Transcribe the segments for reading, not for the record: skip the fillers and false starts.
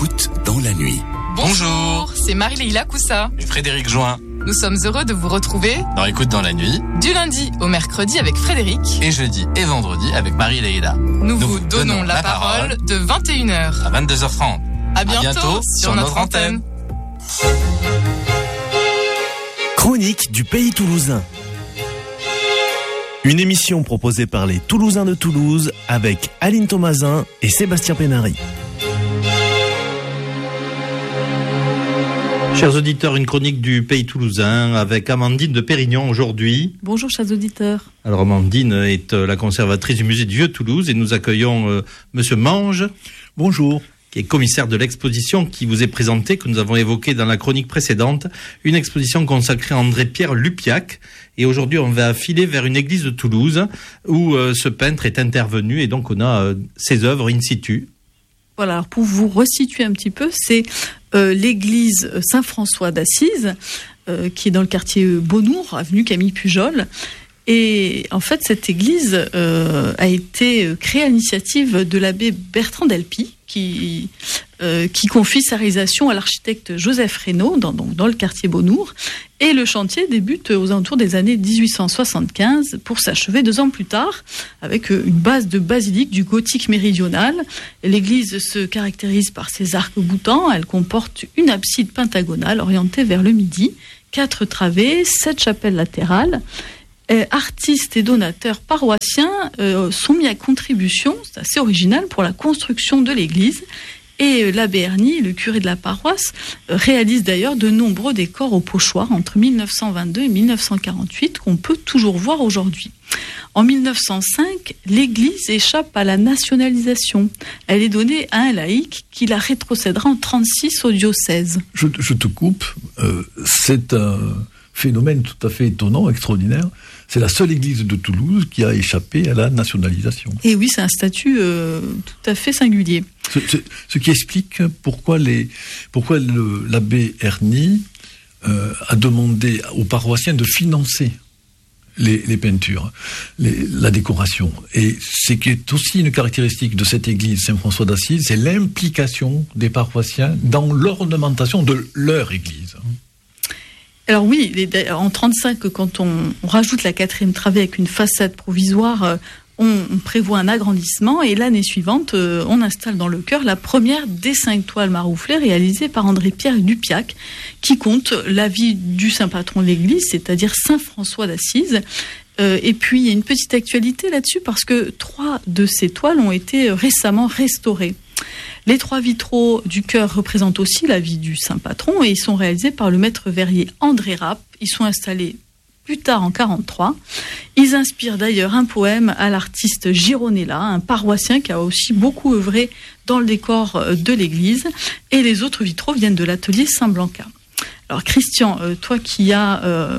écoute dans la nuit. Bonjour, c'est Marie-Leila Coussa et Frédéric Join. Nous sommes heureux de vous retrouver dans Écoute dans la nuit, du lundi au mercredi avec Frédéric et jeudi et vendredi avec Marie-Leila. Nous vous donnons la parole de 21h à 22h30. À bientôt sur notre antenne. Chronique du Pays Toulousain. Une émission proposée par les Toulousains de Toulouse avec Aline Thomasin et Sébastien Pénary. Chers auditeurs, une chronique du Pays Toulousain avec Amandine de Pérignon aujourd'hui. Bonjour chers auditeurs. Alors Amandine est la conservatrice du musée du Vieux-Toulouse et nous accueillons Monsieur Mange. Bonjour. Qui est commissaire de l'exposition qui vous est présentée, que nous avons évoquée dans la chronique précédente, une exposition consacrée à André-Pierre Lupiac. Et aujourd'hui, on va filer vers une église de Toulouse où ce peintre est intervenu et donc on a ses œuvres in situ. Voilà, alors pour vous resituer un petit peu, c'est l'église Saint-François d'Assise qui est dans le quartier Beaunour, avenue Camille Pujol. Et en fait, cette église a été créée à l'initiative de l'abbé Bertrand Delpy, qui confie sa réalisation à l'architecte Joseph Reynaud, dans le quartier Beaunour. Et le chantier débute aux alentours des années 1875 pour s'achever 2 ans plus tard, avec une base de basilique du gothique méridional. L'église se caractérise par ses arcs-boutants. Elle comporte une abside pentagonale orientée vers le midi, 4 travées, 7 chapelles latérales. Artistes et donateurs paroissiens sont mis à contribution, c'est assez original, pour la construction de l'église. Et l'abbé Erny, le curé de la paroisse, réalise d'ailleurs de nombreux décors au pochoir entre 1922 et 1948 qu'on peut toujours voir aujourd'hui. En 1905, l'église échappe à la nationalisation. Elle est donnée à un laïc qui la rétrocédera en 1936 au diocèse. Je te coupe, c'est un phénomène tout à fait étonnant, extraordinaire. C'est la seule église de Toulouse qui a échappé à la nationalisation. Et oui, c'est un statut tout à fait singulier. Ce qui explique pourquoi l'abbé Erny a demandé aux paroissiens de financer les peintures, la décoration. Et ce qui est aussi une caractéristique de cette église Saint-François d'Assise, c'est l'implication des paroissiens dans l'ornementation de leur église. Alors oui, en 1935, quand on rajoute la 4e travée avec une façade provisoire, on prévoit un agrandissement et l'année suivante, on installe dans le chœur la première des 5 toiles marouflées réalisées par André-Pierre Lupiac, qui compte la vie du saint patron de l'église, c'est-à-dire Saint François d'Assise. Et puis il y a une petite actualité là-dessus parce que 3 de ces toiles ont été récemment restaurées. Les 3 vitraux du chœur représentent aussi la vie du saint patron et ils sont réalisés par le maître verrier André Rapp. Ils sont installés plus tard en 1943. Ils inspirent d'ailleurs un poème à l'artiste Gironella, un paroissien qui a aussi beaucoup œuvré dans le décor de l'église. Et les autres vitraux viennent de l'atelier Saint-Blanca. Alors Christian, toi qui as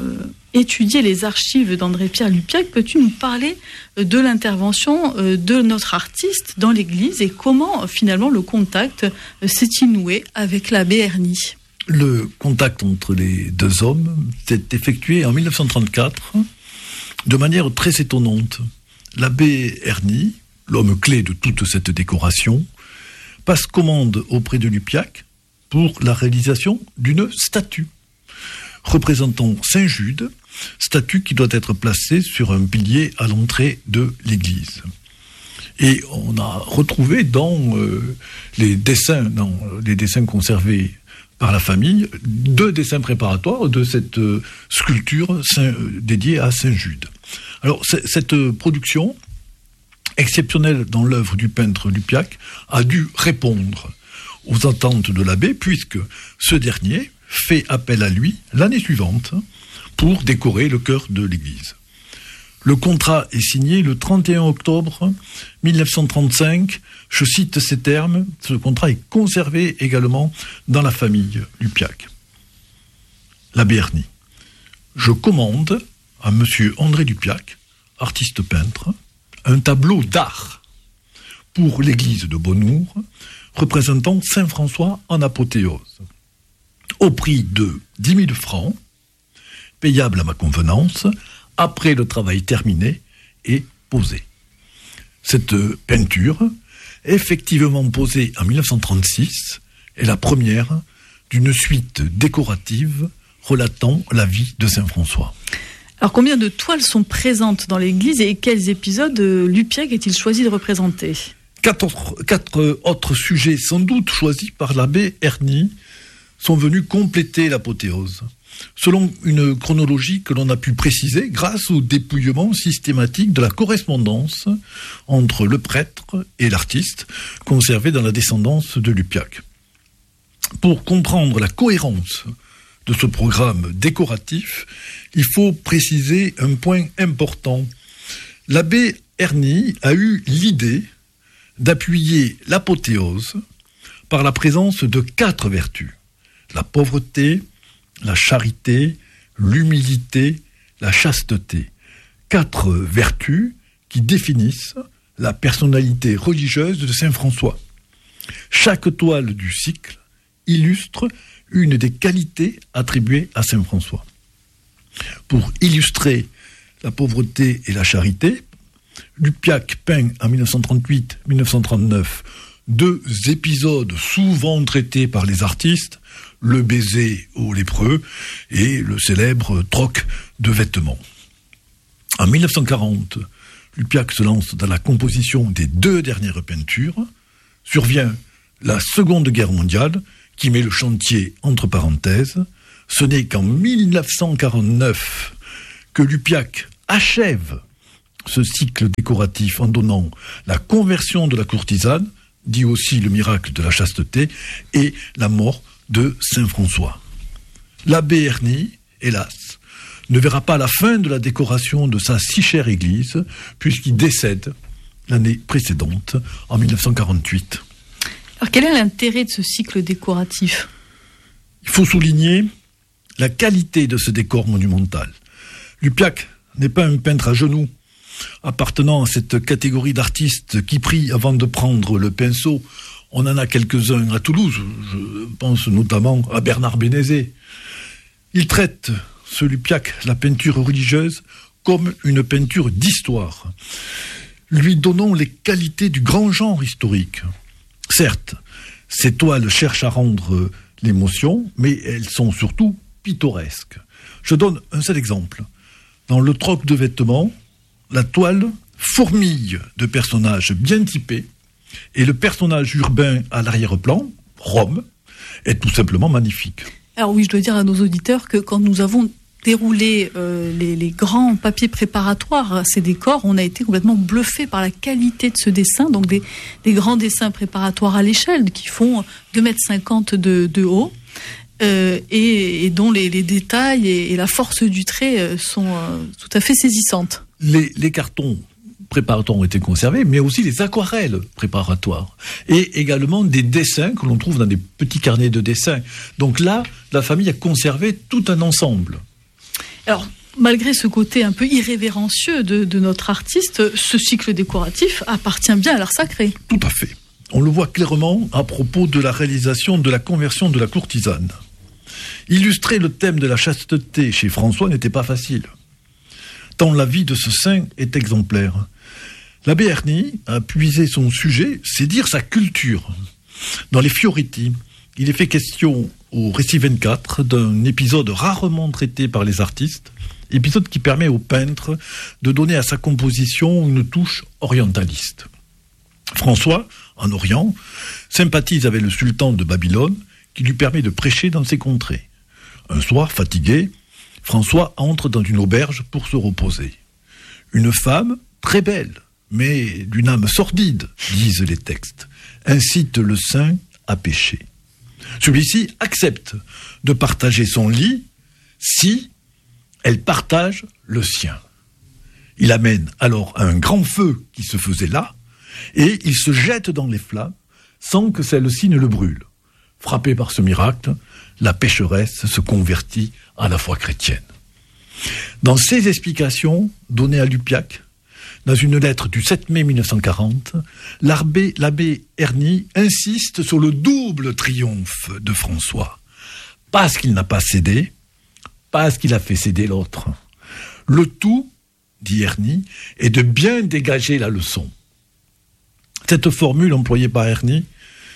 étudié les archives d'André-Pierre Lupiac, peux-tu nous parler de l'intervention de notre artiste dans l'église et comment finalement le contact s'est-il noué avec l'abbé Erny ? Le contact entre les 2 hommes s'est effectué en 1934 de manière très étonnante. L'abbé Erny, l'homme clé de toute cette décoration, passe commande auprès de Lupiac pour la réalisation d'une statue représentant Saint Jude, statue qui doit être placée sur un pilier à l'entrée de l'église. Et on a retrouvé dans les dessins conservés par la famille 2 dessins préparatoires de cette sculpture dédiée à Saint Jude. Alors cette production exceptionnelle dans l'œuvre du peintre Lupiac a dû répondre aux attentes de l'abbé puisque ce dernier fait appel à lui l'année suivante pour décorer le chœur de l'église. Le contrat est signé le 31 octobre 1935. Je cite ces termes. Ce contrat est conservé également dans la famille Lupiac. L'abbé Erny. Je commande à monsieur André Lupiac, artiste peintre, un tableau d'art pour l'église de Beaunour, représentant Saint François en apothéose, au prix de 10 000 francs, payable à ma convenance, après le travail terminé et posé. Cette peinture, effectivement posée en 1936, est la première d'une suite décorative relatant la vie de Saint François. Alors combien de toiles sont présentes dans l'église et quels épisodes Lupiac a-t-il choisi de représenter ? Quatre autres sujets, sans doute choisis par l'abbé Erny, sont venus compléter l'apothéose, selon une chronologie que l'on a pu préciser grâce au dépouillement systématique de la correspondance entre le prêtre et l'artiste, conservée dans la descendance de Lupiac. Pour comprendre la cohérence de ce programme décoratif, il faut préciser un point important. L'abbé Erny a eu l'idée d'appuyer l'apothéose par la présence de 4 vertus. La pauvreté, la charité, l'humilité, la chasteté. 4 vertus qui définissent la personnalité religieuse de Saint François. Chaque toile du cycle illustre une des qualités attribuées à Saint François. Pour illustrer la pauvreté et la charité, Lupiac peint en 1938-1939 2 épisodes souvent traités par les artistes, le baiser aux lépreux et le célèbre troc de vêtements. En 1940, Lupiac se lance dans la composition des 2 dernières peintures. Survient la Seconde Guerre mondiale qui met le chantier entre parenthèses. Ce n'est qu'en 1949 que Lupiac achève ce cycle décoratif en donnant la conversion de la courtisane, dit aussi le miracle de la chasteté, et la mort de Saint François. L'abbé Erny, hélas, ne verra pas la fin de la décoration de sa si chère église, puisqu'il décède l'année précédente, en 1948. Alors quel est l'intérêt de ce cycle décoratif ? Il faut souligner la qualité de ce décor monumental. Lupiac n'est pas un peintre à genoux, appartenant à cette catégorie d'artistes qui prient avant de prendre le pinceau. On en a quelques-uns à Toulouse, je pense notamment à Bernard Bénézet. Il traite, ce Lupiac, la peinture religieuse comme une peinture d'histoire, lui donnant les qualités du grand genre historique. Certes, ces toiles cherchent à rendre l'émotion, mais elles sont surtout pittoresques. Je donne un seul exemple. Dans le troc de vêtements, la toile fourmille de personnages bien typés, et le personnage urbain à l'arrière-plan, Rome, est tout simplement magnifique. Alors oui, je dois dire à nos auditeurs que quand nous avons déroulé les grands papiers préparatoires à ces décors, on a été complètement bluffé par la qualité de ce dessin, donc des grands dessins préparatoires à l'échelle qui font 2,50 m de haut, et dont les détails et la force du trait sont tout à fait saisissantes. Les cartons préparatoires ont été conservés, mais aussi les aquarelles préparatoires. Et également des dessins que l'on trouve dans des petits carnets de dessins. Donc là, la famille a conservé tout un ensemble. Alors, malgré ce côté un peu irrévérencieux de notre artiste, ce cycle décoratif appartient bien à l'art sacré. Tout à fait. On le voit clairement à propos de la réalisation de la conversion de la courtisane. Illustrer le thème de la chasteté chez François n'était pas facile, tant la vie de ce saint est exemplaire. L'abbé Erny a puisé son sujet, c'est dire sa culture. Dans les Fioretti, il est fait question au récit 24 d'un épisode rarement traité par les artistes, épisode qui permet au peintre de donner à sa composition une touche orientaliste. François, en Orient, sympathise avec le sultan de Babylone qui lui permet de prêcher dans ses contrées. Un soir, fatigué, François entre dans une auberge pour se reposer. Une femme, très belle, mais d'une âme sordide, disent les textes, incite le saint à pécher. Celui-ci accepte de partager son lit si elle partage le sien. Il amène alors un grand feu qui se faisait là, et il se jette dans les flammes sans que celle-ci ne le brûle. Frappée par ce miracle, la pécheresse se convertit à la foi chrétienne. Dans ces explications données à Lupiac, dans une lettre du 7 mai 1940, l'abbé Erny insiste sur le double triomphe de François. Parce qu'il n'a pas cédé, parce qu'il a fait céder l'autre. Le tout, dit Erny, est de bien dégager la leçon. Cette formule employée par Erny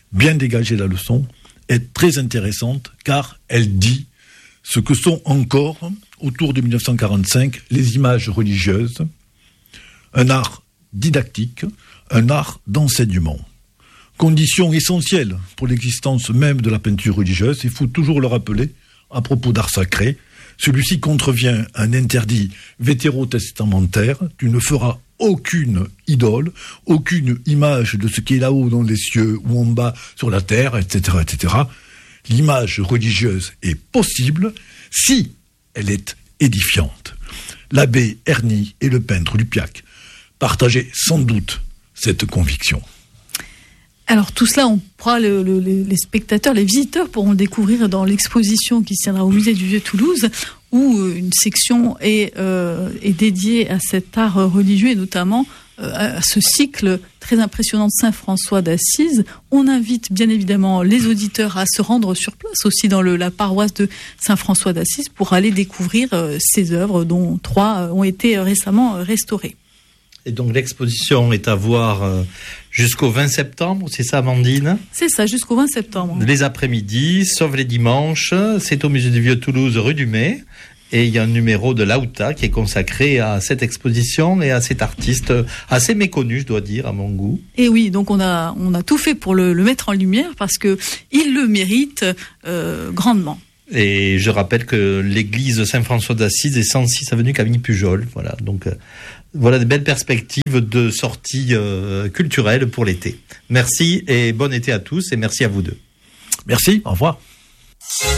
bien dégagée la leçon, est très intéressante car elle dit ce que sont encore, autour de 1945, les images religieuses, un art didactique, un art d'enseignement. Condition essentielle pour l'existence même de la peinture religieuse, il faut toujours le rappeler, à propos d'art sacré, celui-ci contrevient à un interdit vétérotestamentaire, tu ne feras aucune idole, aucune image de ce qui est là-haut dans les cieux ou en bas sur la terre, etc., etc. L'image religieuse est possible si elle est édifiante. L'abbé Erny et le peintre Lupiac partageaient sans doute cette conviction. Alors tout cela, on pourra les spectateurs, les visiteurs pourront le découvrir dans l'exposition qui se tiendra au musée du Vieux-Toulouse, où une section est dédiée à cet art religieux et notamment à ce cycle très impressionnant de Saint François d'Assise. On invite bien évidemment les auditeurs à se rendre sur place aussi dans la paroisse de Saint François d'Assise pour aller découvrir ces œuvres dont 3 ont été récemment restaurées. Et donc l'exposition est à voir jusqu'au 20 septembre, c'est ça Amandine ? C'est ça, jusqu'au 20 septembre. Les après-midi, sauf les dimanches, c'est au musée du Vieux-Toulouse, rue du Mai. Et il y a un numéro de Lauta qui est consacré à cette exposition et à cet artiste assez méconnu, je dois dire, à mon goût. Et oui, donc on a tout fait pour le mettre en lumière parce que il le mérite grandement. Et je rappelle que l'église Saint-François d'Assise est 106 avenue Camille Pujol. Voilà, donc voilà des belles perspectives de sortie culturelle pour l'été. Merci et bon été à tous et merci à vous deux. Merci, au revoir.